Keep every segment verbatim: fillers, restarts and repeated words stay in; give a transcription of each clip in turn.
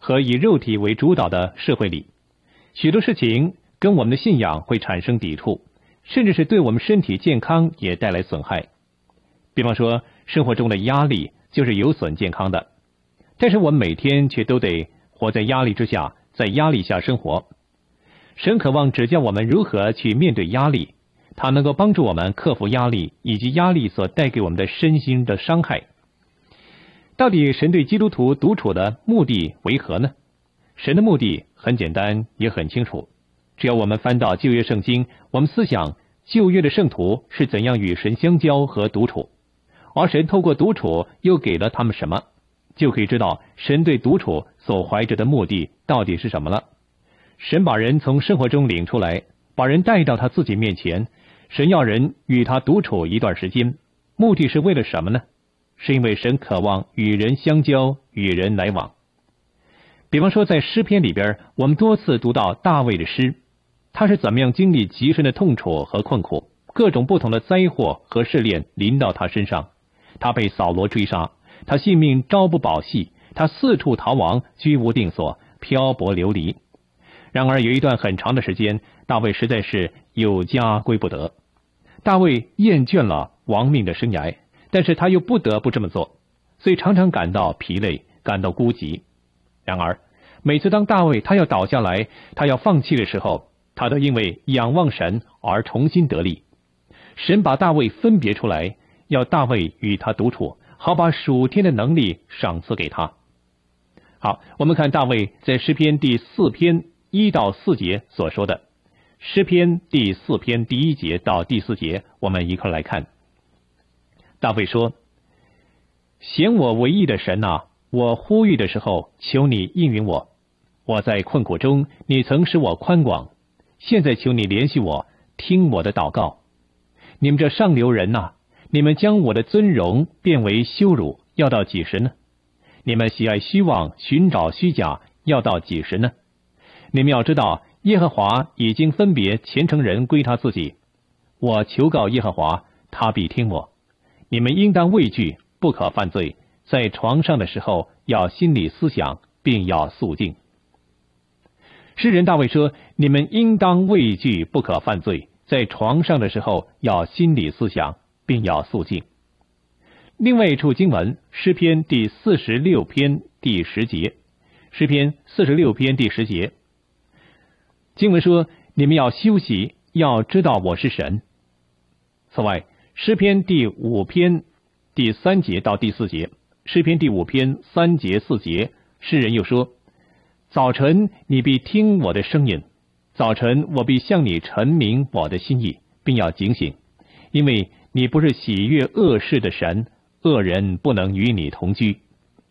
和以肉体为主导的社会里，许多事情跟我们的信仰会产生抵触，甚至是对我们身体健康也带来损害。比方说，生活中的压力就是有损健康的，但是我们每天却都得活在压力之下，在压力下生活。神渴望指教我们如何去面对压力，它能够帮助我们克服压力以及压力所带给我们的身心的伤害。到底神对基督徒独处的目的为何呢？神的目的很简单也很清楚，只要我们翻到旧约圣经，我们思想旧约的圣徒是怎样与神相交和独处，而神透过独处又给了他们什么，就可以知道神对独处所怀着的目的到底是什么了。神把人从生活中领出来，把人带到他自己面前，神要人与他独处一段时间，目的是为了什么呢？是因为神渴望与人相交，与人来往。比方说在诗篇里边，我们多次读到大卫的诗，他是怎么样经历极深的痛楚和困苦，各种不同的灾祸和试炼临到他身上，他被扫罗追杀，他性命朝不保夕，他四处逃亡，居无定所，漂泊流离。然而有一段很长的时间，大卫实在是有家归不得。大卫厌倦了亡命的生涯，但是他又不得不这么做，所以常常感到疲累，感到孤寂。然而每次当大卫他要倒下来，他要放弃的时候，他都因为仰望神而重新得力。神把大卫分别出来，要大卫与他独处，好把属天的能力赏赐给他。好，我们看大卫在诗篇第四篇一到四节所说的。诗篇第四篇第一节到第四节，我们一块来看。大卫说：显我为义的神啊，我呼吁的时候，求你应允我。我在困苦中，你曾使我宽广，现在求你怜恤我，听我的祷告。你们这上流人啊，你们将我的尊荣变为羞辱，要到几时呢？你们喜爱虚妄，寻找虚假，要到几时呢？你们要知道，耶和华已经分别虔诚人归他自己。我求告耶和华，他必听我。你们应当畏惧，不可犯罪，在床上的时候要心里思想，并要肃静。诗人大卫说，你们应当畏惧，不可犯罪，在床上的时候要心里思想，并要肃静。另外一处经文，诗篇第四十六篇第十节，诗篇四十六篇第十节，经文说，你们要休息，要知道我是神。此外，诗篇第五篇第三节到第四节，诗篇第五篇三节四节，诗人又说，早晨你必听我的声音，早晨我必向你陈明我的心意，并要警醒，因为你不是喜悦恶事的神，恶人不能与你同居。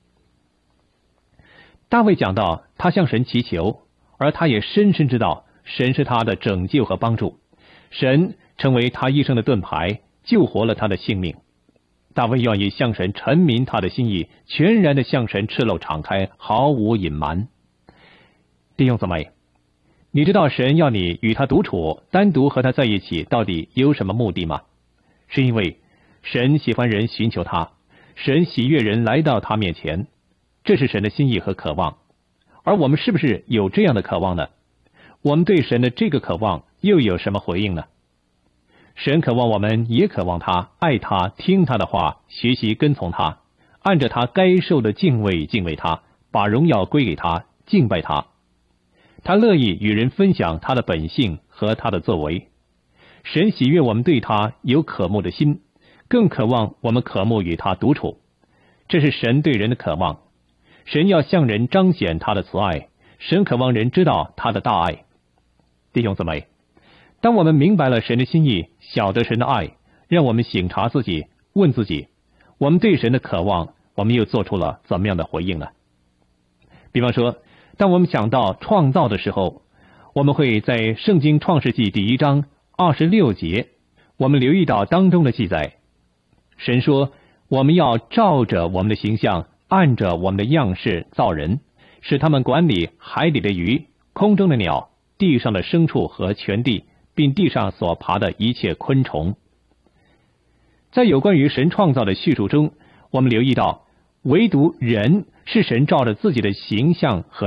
大卫讲到，他向神祈求，而他也深深知道神是他的拯救和帮助，神成为他一生的盾牌，救活了他的性命。大卫愿意向神陈明他的心意，全然的向神赤露敞开，毫无隐瞒。弟兄姊妹，你知道神要你与他独处，单独和他在一起，到底有什么目的吗？是因为神喜欢人寻求他，神喜悦人来到他面前，这是神的心意和渴望。而我们是不是有这样的渴望呢？我们对神的这个渴望又有什么回应呢？神渴望我们也渴望他，爱他，听他的话，学习跟从他，按着他该受的敬畏敬畏他，把荣耀归给他，敬拜他。他乐意与人分享他的本性和他的作为。神喜悦我们对他有渴慕的心，更渴望我们渴慕与他独处。这是神对人的渴望。神要向人彰显他的慈爱，神渴望人知道他的大爱。弟兄姊妹，当我们明白了神的心意，晓得神的爱，让我们省察自己，问自己，我们对神的渴望，我们又做出了怎么样的回应呢？比方说，当我们想到创造的时候，我们会在圣经创世纪第一章二十六节，我们留意到当中的记载，神说，我们要照着我们的形象，按着我们的样式造人，使他们管理海里的鱼，空中的鸟，地上的牲畜和全地，并地上所爬的一切昆虫。在有关于神创造的叙述中，我们留意到，唯独人是神照着自己的形象和